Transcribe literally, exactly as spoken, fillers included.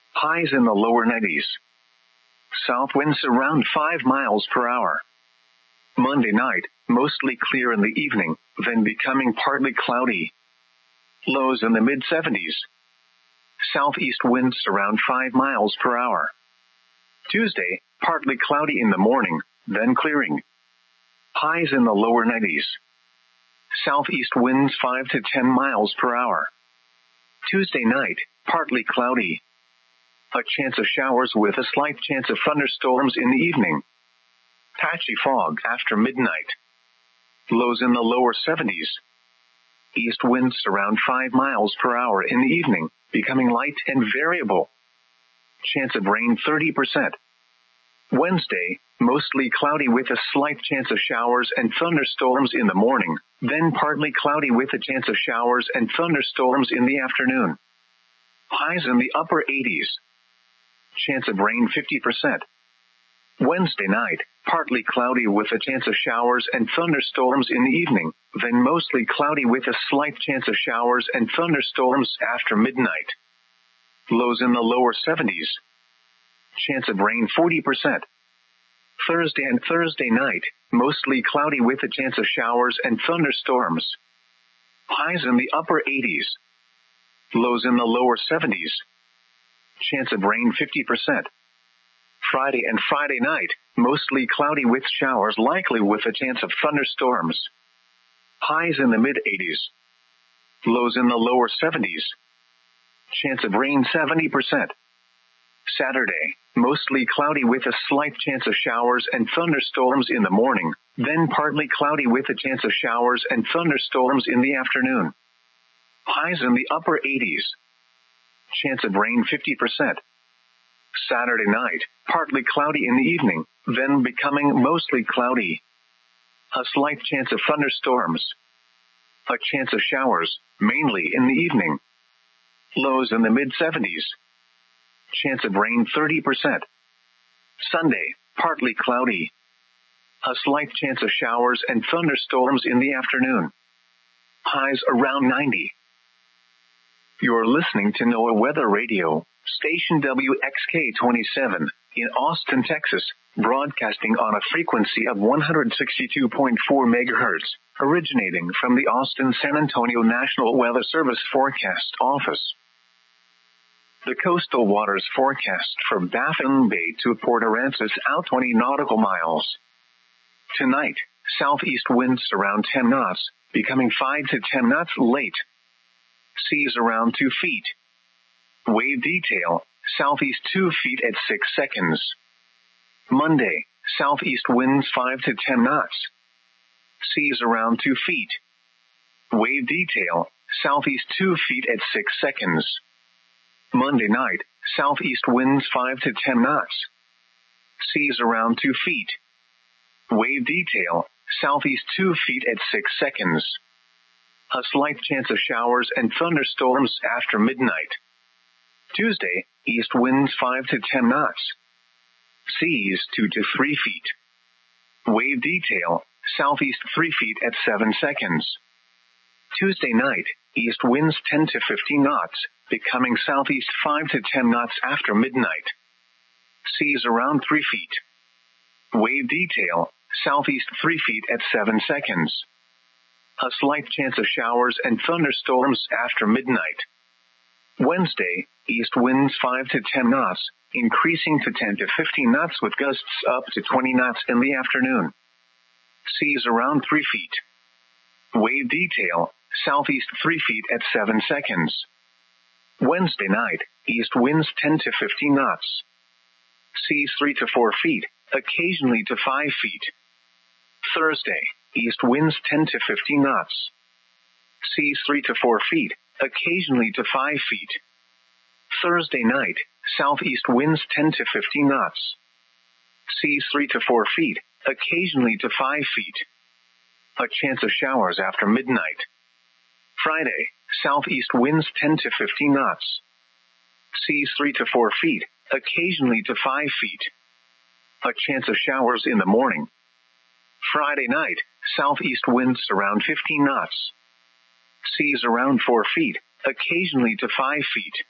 Highs in the lower nineties. South winds around five miles per hour. Monday night, mostly clear in the evening, then becoming partly cloudy. Lows in the mid seventies. Southeast winds around five miles per hour. Tuesday, partly cloudy in the morning, then clearing. Highs in the lower nineties. Southeast winds five to ten miles per hour. Tuesday night, partly cloudy. A chance of showers with a slight chance of thunderstorms in the evening. Patchy fog after midnight. Lows in the lower seventies. East winds around five miles per hour in the evening, becoming light and variable. Chance of rain thirty percent. Wednesday, mostly cloudy with a slight chance of showers and thunderstorms in the morning, then partly cloudy with a chance of showers and thunderstorms in the afternoon. Highs in the upper eighties. Chance of rain fifty percent. Wednesday night, partly cloudy with a chance of showers and thunderstorms in the evening, then mostly cloudy with a slight chance of showers and thunderstorms after midnight. Lows in the lower seventies. Chance of rain forty percent. Thursday and Thursday night, mostly cloudy with a chance of showers and thunderstorms. Highs in the upper eighties. Lows in the lower seventies. Chance of rain fifty percent. Friday and Friday night, mostly cloudy with showers likely with a chance of thunderstorms. Highs in the mid eighties. Lows in the lower seventies. Chance of rain seventy percent. Saturday, mostly cloudy with a slight chance of showers and thunderstorms in the morning, then partly cloudy with a chance of showers and thunderstorms in the afternoon. Highs in the upper eighties. Chance of rain fifty percent. Saturday night, partly cloudy in the evening, then becoming mostly cloudy. A slight chance of thunderstorms. A chance of showers, mainly in the evening. Lows in the mid seventies. Chance of rain thirty percent. Sunday, partly cloudy. A slight chance of showers and thunderstorms in the afternoon. Highs around ninety. You're listening to NOAA Weather Radio, station W X K twenty-seven, in Austin, Texas, broadcasting on a frequency of one hundred sixty-two point four megahertz, originating from the Austin-San Antonio National Weather Service Forecast Office. The coastal waters forecast from Baffin Bay to Port Aransas out twenty nautical miles. Tonight, southeast winds around ten knots, becoming five to ten knots late. Seas around two feet. Wave detail, southeast two feet at six seconds. Monday, southeast winds five to ten knots. Seas around two feet. Wave detail, southeast two feet at six seconds. Monday night, southeast winds five to ten knots. Seas around two feet. Wave detail, southeast two feet at six seconds. A slight chance of showers and thunderstorms after midnight. Tuesday, east winds five to ten knots. Seas two to three feet. Wave detail, southeast three feet at seven seconds. Tuesday night, east winds ten to fifteen knots, becoming southeast five to ten knots after midnight. Seas around three feet. Wave detail, southeast three feet at seven seconds. A slight chance of showers and thunderstorms after midnight. Wednesday, east winds five to ten knots, increasing to ten to fifteen knots with gusts up to twenty knots in the afternoon. Seas around three feet. Wave detail, southeast three feet at seven seconds. Wednesday night, east winds ten to fifteen knots. Seas three to four feet, occasionally to five feet. Thursday, east winds ten to fifteen knots. Seas three to four feet, occasionally to five feet. Thursday night, southeast winds ten to fifteen knots. Seas three to four feet, occasionally to five feet. A chance of showers after midnight. Friday, southeast winds ten to fifteen knots. Seas three to four feet, occasionally to five feet. A chance of showers in the morning. Friday night, southeast winds around fifteen knots. Seas around four feet, occasionally to five feet.